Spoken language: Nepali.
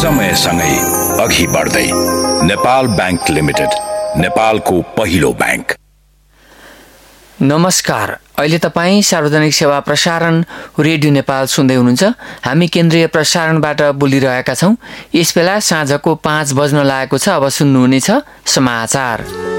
समयसँगै अघि बढ्दै नेपाल बैंक लिमिटेड, नेपालको पहिलो बैंक। नमस्कार, अहिले तपाईँ सार्वजनिक सेवा प्रसारण रेडियो नेपाल सुन्दै हुनुहुन्छ। हामी केन्द्रीय प्रसारणबाट बोलिरहेका छौँ। यस बेला साँझको 5 बज्न लागेको छ। अब सुन्नुहुनेछ समाचार।